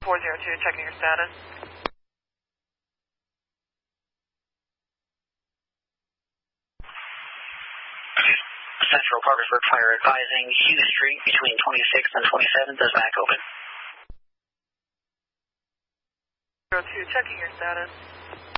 402, checking your status. Central Parkersburg Fire advising Hughes Street between 26th and 27th is back open. 02, checking your status.